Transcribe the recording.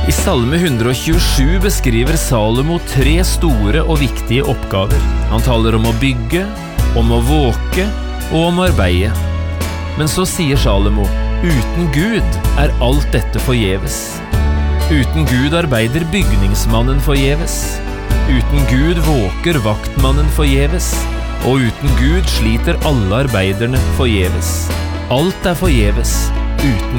I Salme 127 beskriver Salomo 3 store og viktige oppgaver. Han taler om å bygge, om å våke og om å arbeide. Men så sier Salomo, uten Gud er alt dette forgjeves. Uten Gud arbeider bygningsmannen forgjeves. Uten Gud våker vaktmannen forgjeves. Og uten Gud sliter alle arbeiderne forgjeves. Alt er forgjeves uten